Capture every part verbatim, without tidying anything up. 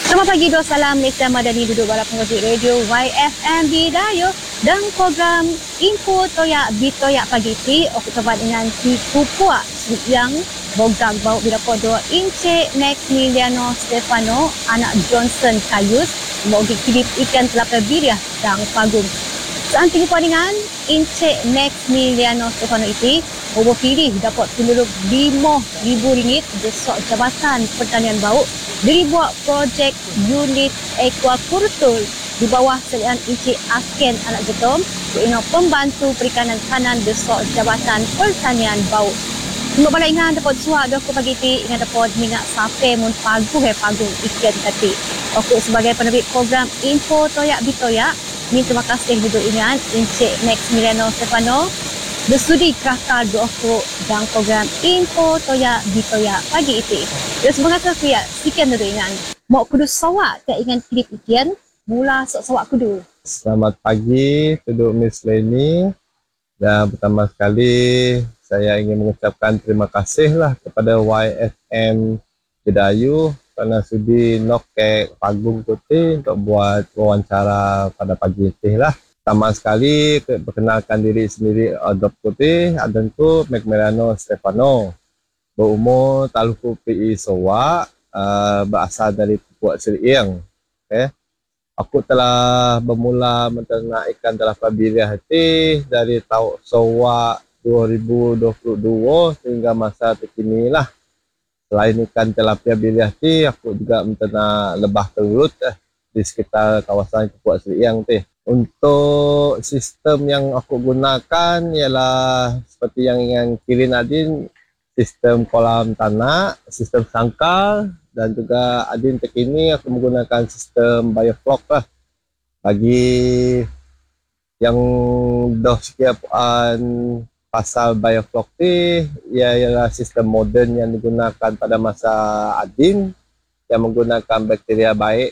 Selamat pagi, dua salam Malaysia Madani duduk bala penguji radio Y F M Bidayo dan program Info Toyak Bitoyak pagi ti Oktober dengan si Kupua yang bogang bau bila kodo Ince Maximiliano Stefano anak Johnson Kayus mau dikidip ikan telapar biriah dan pagung. Seanting dengan Ince Maximiliano Stefano itu mau pilih dapat penduduk lima ribu ringgit besok Jabatan Pertanian Bau dari buat projek unit aquaculture di bawah selian Ince Asken anak Jetom iaitu pembantu perikanan kanan besok Jabatan Pertanian Bau. Tunggu balik ingat dapat suak doku pagi ti ingat dapat mingat sampai mun pagu he pagu ikan tadi. Aku sebagai penerbit program Info Toyak Bitoyak, ni terima kasih duduk ingat Encik Maximiliano Stefano bersudi kakak doku dalam program Info Toyak Bitoyak pagi itu. Ya semoga saya sekian duduk ingat. Mau kudu sawak ke ingat klip ikan mula sok sawak kudu. Selamat pagi duduk Miss Leni. Dan pertama sekali saya ingin mengucapkan terima kasihlah kepada Y F M Bidayu kerana sudi nok ke panggung kuti untuk buat wawancara pada pagi ini lah. Pertama sekali perkenalkan diri sendiri adop kuti adanku Maximiliano Stefano. Berumur taluku P I Sarawak, uh, berasal dari Pupuk Seriing. Okay. Aku telah bermula menternak ikan telapar biriah hati dari tahun Sarawak dua ribu dua puluh dua sehingga masa terkini lah. Selain ikan tilapia biriah ti, aku juga menternak lebah terut eh, di sekitar kawasan Pupuk Seriing ti. Untuk sistem yang aku gunakan ialah seperti yang yang Kirin Adin, sistem kolam tanah, sistem sangkar dan juga Adin terkini aku menggunakan sistem biofloc lah. Bagi yang dah sekian pasal biofloc ni, ia ialah sistem moden yang digunakan pada masa Adin yang menggunakan bakteria baik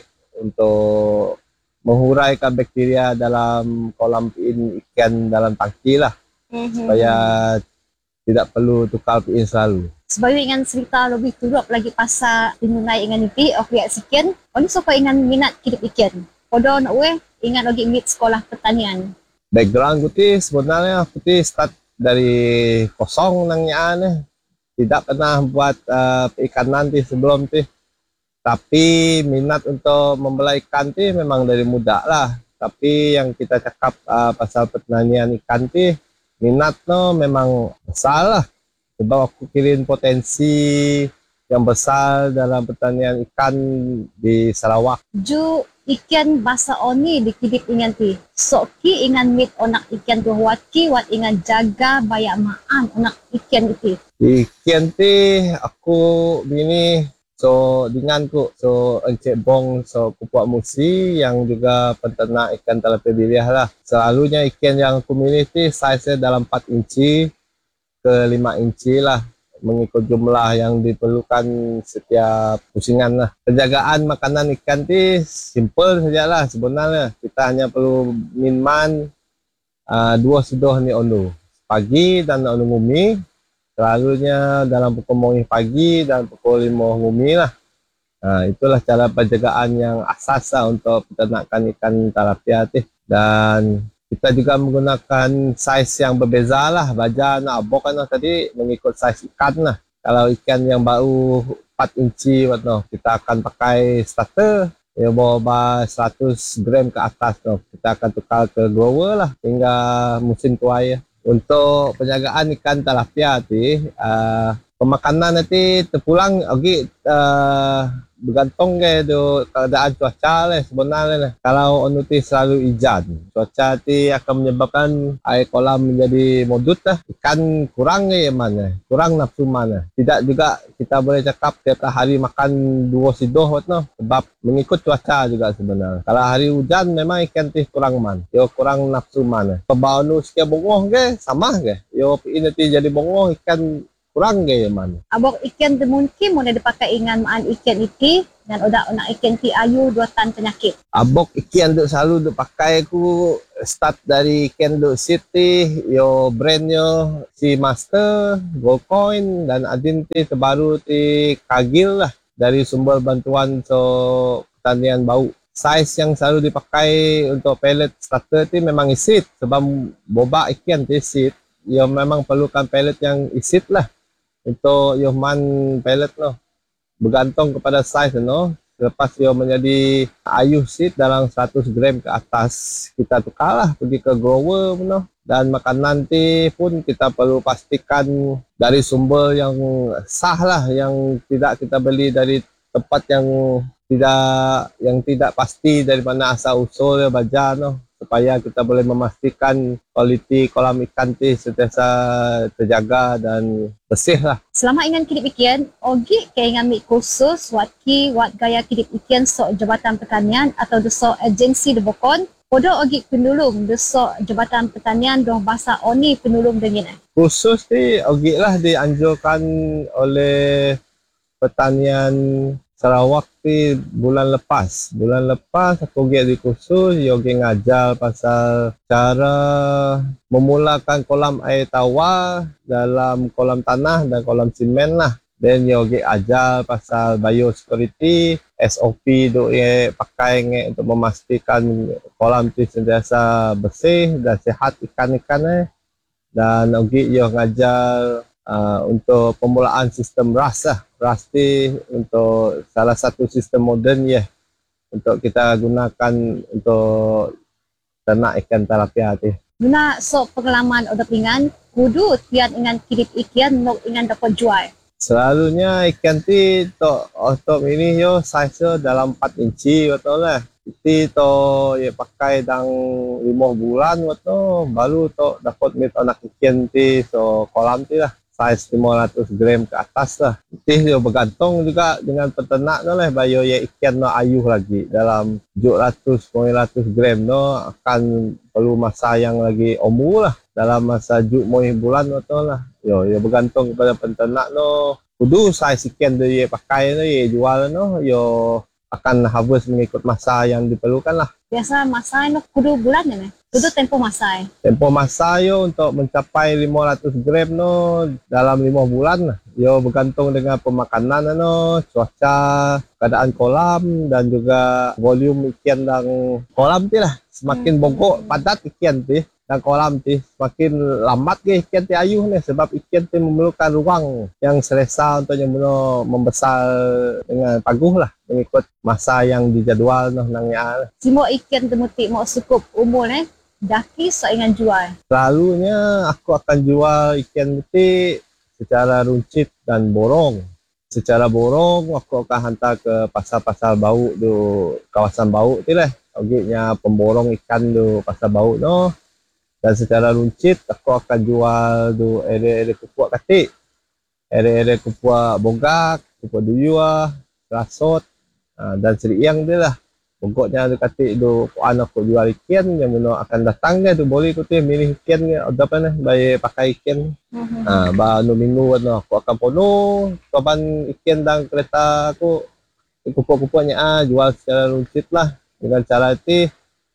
untuk menghuraikan bakteria dalam kolam ikan dalam tangki lah, mm-hmm. supaya tidak perlu tukar P I N selalu. Sebagai ingat cerita lebih turut lagi pasal dimulai ingat ini, aku lihat sekian. Ini siapa ingat minat hidup ikan? Kodo nak weh ingat lagi mit sekolah pertanian. Background aku ti sebenarnya aku ti start dari kosong nangnya ni. Tidak pernah buat uh, perikanan ti sebelum ti. Tapi minat untuk membela ikan ti memang dari muda lah. Tapi yang kita cakap uh, pasal pertanian ikan ti, minat no memang besar lah. Sebab aku kirim potensi yang besar dalam pertanian ikan di Sarawak. Ju ikan bahasa oni dikidip ingan ti. Soki ingan mit onak ikan tu wati wat ingan jaga bayak maan onak ikan itu. Ikan ti aku bini so dengan ku so Encik Bong so Pupuk Musi yang juga penternak ikan telapar biriah lah. Selalunya ikan yang aku milih ti saiz dalam empat inci ke lima inci lah, mengikut jumlah yang diperlukan setiap pusingan lah. Penjagaan makanan ikan ti simple sajalah sebenarnya. Kita hanya perlu minman uh, dua sudoh ni onu pagi dan onu ngumi. Selalunya dalam pukul mungkin pagi dan pukul lima ngumi lah. Nah, itulah cara penjagaan yang asas lah untuk peternakan ikan tilapia ti. Dan kita juga menggunakan saiz yang berbeza lah. Baja nak abok kan tadi mengikut saiz ikan lah. Kalau ikan yang baru empat inci no, kita akan pakai starter yang bawa seratus gram ke atas no. Kita akan tukar ke grower lah hingga musim tuai. Untuk penjagaan ikan tilapia ti, uh, pemakanan nanti terpulang okay, uh, bergantung ke do keadaan cuaca lah sebenarnya lah. Kalau onu ti selalu hujan, cuaca ti akan menyebabkan air kolam menjadi modut lah. Ikan kurang ke mana, kurang nafsu mana. Tidak juga kita boleh cakap tiap hari makan dua sidoh no, sebab mengikut cuaca juga sebenarnya. Kalau hari hujan memang ikan ti kurang man, yo kurang nafsu mana. Kebau nu sekian bongoh ke sama ke, yo ini ti jadi bongoh ikan kurang gaya mana. Abok ikan tu mungkin mana dipakai ingan maan ikan iki dan odak nak ikan ti ayu dua tan penyakit. Abok ikan tu selalu tu pakai ku start dari ikan tu city, yo brandnya si Master, Gold Coin dan Adin ti terbaru ti Kagil lah dari sumber bantuan so pertanian bau. Saiz yang selalu dipakai untuk pellet starter tu memang isit sebab bobak ikan tu isit. Ia memang perlukan pellet yang isit lah untuk ia man pellet no. Bergantung kepada saiz no. Lepas ia menjadi ayuh sit dalam seratus gram ke atas, kita tukarlah pergi ke grower no. Dan makanan tu pun kita perlu pastikan dari sumber yang sah lah, yang tidak kita beli dari tempat yang tidak yang tidak pasti dari mana asal usul dia baja no, supaya kita boleh memastikan kualiti kolam ikan tu sentiasa terjaga dan bersih lah. Selama ingan kidip ikan, ogi kaya ngambil kursus waki wat gaya kidip ikan so Jabatan Pertanian atau deso agensi de Bokon. Podo ogi penulung deso Jabatan Pertanian dong bahasa oni penulung dengan. Kursus ni ogi lah dianjurkan oleh Pertanian Sarawak ni bulan lepas. Bulan lepas aku pergi di kursus, dia pergi ngajar pasal cara memulakan kolam air tawar dalam kolam tanah dan kolam simen lah. Dan dia pergi ajar pasal biosecurity, S O P tu dia pakai untuk memastikan kolam tu sentiasa bersih dan sihat ikan-ikan eh. Dan pergi dia ngajar uh, untuk pemulaan sistem R A S lah. R A S ni untuk salah satu sistem moden ya, untuk kita gunakan untuk ternak ikan tilapia tu. Guna so pengalaman odop ingan, kudu tian ingan kidip ikan nok ingan dapat jual. Selalunya ikan tu tok untuk ini yo saiz dalam empat inci betul lah. Itu to ya pakai dang lima bulan betul baru to dapat mit anak ikan tu so kolam tu lah. Saiz lima ratus gram ke atas lah. Itu dia bergantung juga dengan peternak tu lah. Bayo ya ikan no ayuh lagi dalam tujuh ratus sembilan ratus gram no akan perlu masa yang lagi umur lah. Dalam masa tujuh bulan betul lah. Yo, ya bergantung kepada peternak no. Kudu saiz ikan dia pakai no, ya jual no. Yo akan harvest mengikut masa yang diperlukan lah. Biasa masa no kudu bulan ni. Kudu tempoh masa. Tempoh masa yo untuk mencapai lima ratus gram no dalam lima bulan lah. Yo bergantung dengan pemakanan no, cuaca, keadaan kolam dan juga volume ikan dan kolam tu lah. Semakin bogok padat ikan tu dan kolam tu, semakin lambat ke ikan tu ayuh ni sebab ikan tu memerlukan ruang yang selesa untuk yang benar membesar dengan bagus lah mengikut masa yang dijadual noh nangnya. Semua ikan temutik mau cukup umur eh. Daki so ingan jual. Selalunya aku akan jual ikan betik secara runcit dan borong. Secara borong aku akan hantar ke pasar-pasar bau tu, kawasan bau tu lah. Ogiknya pemborong ikan tu pasar bau no. Dan secara runcit aku akan jual tu area-area Kupuak Katik, area-area Kupuak Bogak, Kupuak Duyua, Rasot uh, dan Seriang dia lah. Pokoknya ada katik tu puan aku jual ikan yang mana akan datang ke tu boleh aku tu milih ikan ke ada apa ni bayar pakai ikan. Uh-huh. Ha baru minggu tu aku akan penuh kapan ikan dan kereta aku kupu-kupunya ah jual secara runcit lah dengan cara tu.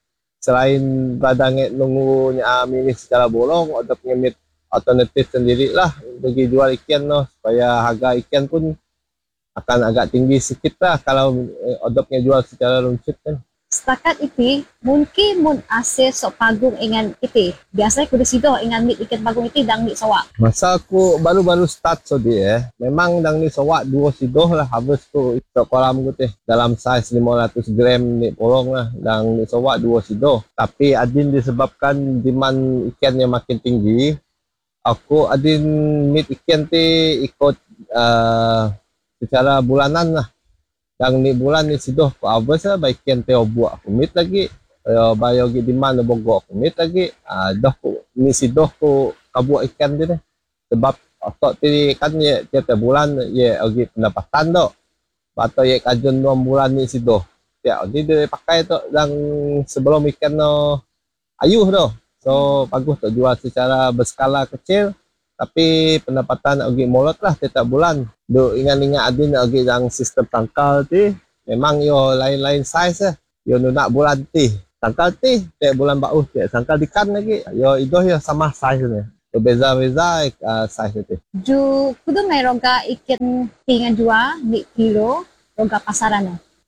Selain badangit nunggunya ah, milih secara bolong ada pengemit alternatif sendiri lah bagi jual ikan no supaya harga ikan pun akan agak tinggi sedikit lah kalau eh, odopnya jual secara runcit kan. Setakat itu, mungkin mun ase sok pagung ingan itu. Biasanya kudu sido ingan mit ikan pagung itu dang mit sawak. Masa aku baru-baru start so dia eh, memang dang ni sawak dua sidoh lah harvest tu sok kolam ku teh dalam saiz lima ratus gram ni polong lah dang ni sawak dua sidoh. Tapi adin disebabkan demand ikan yang makin tinggi, aku adin mit ikan tu ikut uh, secara bulanan lah. Yang ni bulan ni sidoh aku harvest lah, baik ikan teo buat aku mit lagi. Uh, bayo gi demand bogok aku mit lagi. Uh, dah ku ni sidoh ku kabuat ikan dia ni. Sebab otak ti kan ye tiap bulan ye agi pendapatan tu. Atau ye kajun dua bulan ni sidoh. Ya, ni dia pakai tu yang sebelum ikan no ayuh tu. So bagus tu jual secara berskala kecil. Tapi pendapatan agi molot lah setiap bulan. Do ingat-ingat adin agi yang sistem tangkal ti memang yo lain-lain saiz lah. Yo nak bulan ti. Tangkal ti tiap bulan bau tiap tangkal ikan lagi. Yo idoh yo sama saiz ni. Yo beza-beza uh, saiz ti. Ju kudu mai roga ikan tingan jual di kilo roga pasaran.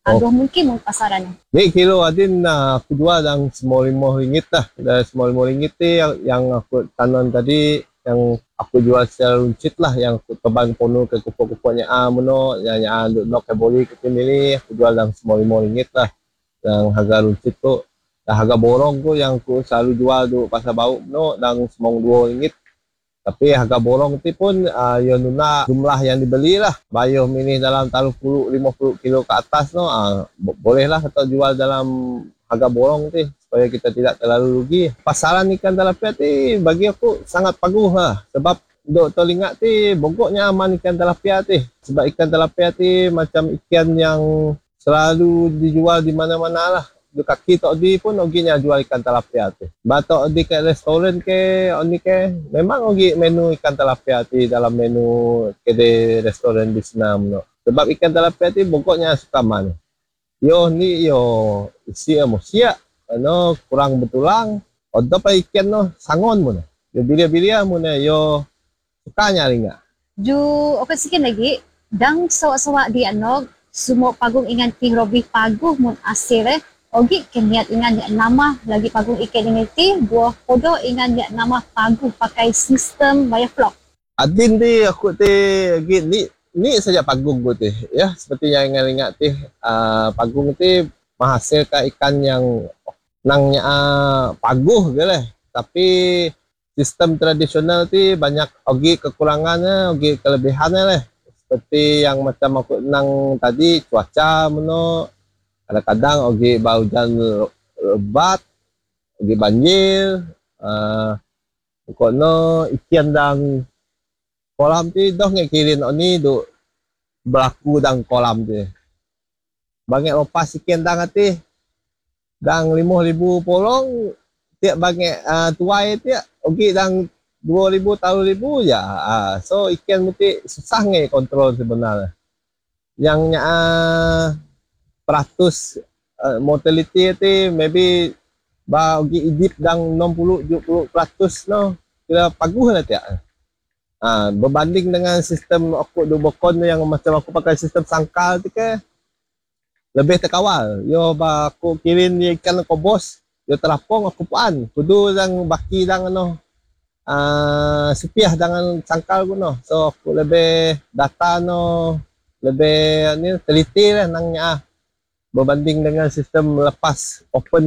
Aduh mungkin mong pasaran. Ni kilo adin na aku jual yang sembilan puluh lima ringgit lah. Dari sembilan puluh lima ringgit ni yang, yang aku tanam tadi, yang aku jual secara runcit lah, yang aku tebang pono ke kupuk-kupuknya ah mono, yang yang duk nok ke boli ke sini, aku jual yang sembilan puluh lima ringgit lah. Yang harga runcit tu, dan harga borong tu yang aku selalu jual tu pasar bau no, dan sembilan puluh dua ringgit. Tapi harga borong tu pun uh, ya nuna jumlah yang dibeli lah. Bayuh mini dalam taruh puluh lima puluh kilo ke atas no, uh, boleh lah kita jual dalam harga borong tu supaya kita tidak terlalu rugi. Pasaran ikan tilapia tu bagi aku sangat bagus lah. Sebab duk telinga tu bogoknya aman ikan tilapia tu. Sebab ikan tilapia tu macam ikan yang selalu dijual di mana-mana lah. Di kaki tok di pun oginya jual ikan tilapia tu. Batok di ke restoran ke oni ke memang ogi menu ikan tilapia tu dalam menu kedai restoran di Senam no. Sebab ikan tilapia tu pokoknya suka man. Yo ni yo isi mo sia ano kurang betulang. Odo pa ikan no sangon mo na. Yo bilia-bilia mo na yo sukanya ringa. Ju okay sikit lagi dang sawa-sawa di ano sumo pagong ingan ting robi paguh mun asir eh. Ogi keniat ingan ya nama lagi pagung ikan ini ti buah podo ingan ya nama pagung pakai sistem biofloc. Adin di aku ti lagi ni ni saja pagung ku ti ya seperti yang ingat ti uh, pagung ti menghasilkan ikan yang nangnya uh, paguh gale tapi sistem tradisional ti banyak ogi kekurangannya ogi kelebihannya leh seperti yang macam aku nang tadi cuaca meno kadang-kadang ogi bau hujan lebat, ogi banjir, uh, kono ikan dang kolam ti doh ngekirin oni duk berlaku dang kolam ti. Banyak lepas ikan dang ati dang lima ribu polong tiap banyak uh, tuai tiap ogi dang dua ribu tahu ribu ya. Uh, so ikan mesti susah nge kontrol sebenarnya. Yang uh, peratus uh, mortality itu maybe bagi idip dang enam puluh tujuh puluh peratus no kira paguh lah tiak. Ah berbanding dengan sistem aku do bokon yang macam aku pakai sistem sangkal tu ke lebih terkawal. Yo ba aku kirim ikan kobos, yo terapung aku puan. Kudu dang baki dang no ah sepiah dengan sangkal ku no. So aku lebih data no lebih ni teliti lah nangnya ah. Berbanding dengan sistem lepas open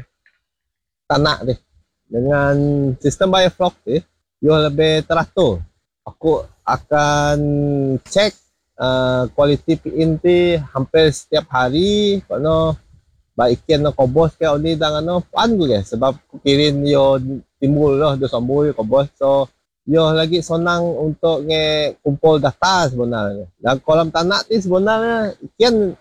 tanah ni dengan sistem biofloc ni yo lebih teratur. Aku akan cek uh, kualiti P I N ti hampir setiap hari kono baik ikan no kobos ke oni dang ano puan gue sebab aku kirim yo timbul loh do sambul kobos so yo lagi senang untuk nge kumpul data sebenarnya. Dan kolam tanah ti sebenarnya ikan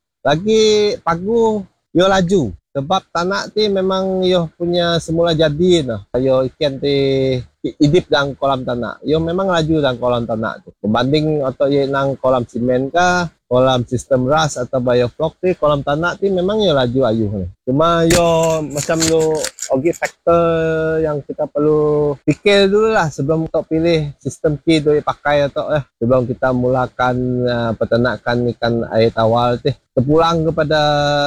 lagi pagu yo laju sebab tanah ti memang yo punya semula jadi noh yo ikan ti idip dang kolam tanah yo memang laju dang kolam tanah tu berbanding atau ye nang kolam simen kah kolam sistem ras atau biofloc ti kolam tanah ti memang yo laju ayuh ni. Cuma yo macam lo ogi faktor yang kita perlu fikir dulu lah sebelum untuk pilih sistem ki do pakai atau eh sebelum kita mulakan uh, peternakan ikan air tawar ti terpulang kepada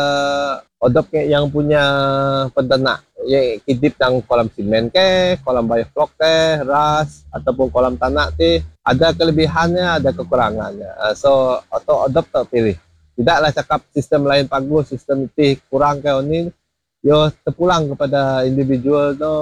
odop yang punya peternak ya kidip dang kolam simen ke kolam biofloc ke ras ataupun kolam tanah ti ada kelebihannya ada kekurangannya uh, so atau odop tak pilih tidaklah cakap sistem lain bagus sistem ti kurang ke ini yo terpulang kepada individual tu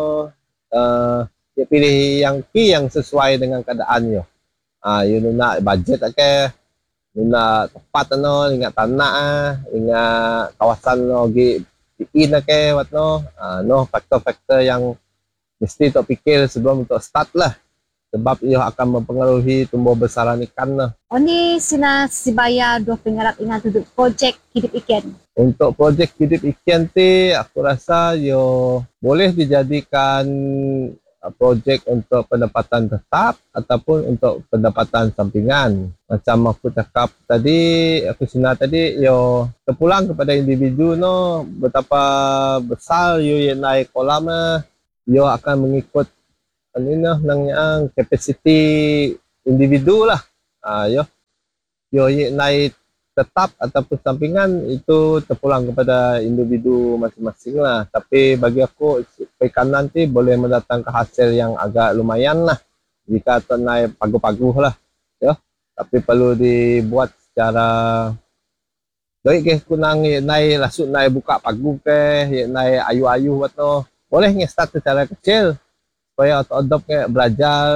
uh, dia pilih yang ki yang sesuai dengan keadaan yo ah uh, you nak budget ke nak tepat no ingat tanah ingat kawasan no gi in ke wat no uh, no faktor-faktor yang mesti tu fikir sebelum untuk start lah sebab ia akan mempengaruhi tumbuh besaran ikan lah. Oni sina sibaya do pengarap ingat duduk projek hidup ikan. Untuk projek hidup ikan ti aku rasa yo boleh dijadikan projek untuk pendapatan tetap ataupun untuk pendapatan sampingan. Macam aku cakap tadi, aku sinar tadi, yo terpulang kepada individu no betapa besar yo yang naik kolam yo akan mengikut ini noh nang kapasiti individu lah. Ah yo yo yang naik tetap ataupun sampingan itu terpulang kepada individu masing-masing lah. Tapi bagi aku perikanan nanti boleh mendatangkan hasil yang agak lumayan lah jika tak naik paguh-paguh lah ya. Tapi perlu dibuat secara baik ke kunang naik lasut naik buka paguh ke naik ayu-ayu buat no. Boleh nge start secara kecil supaya otodop ke belajar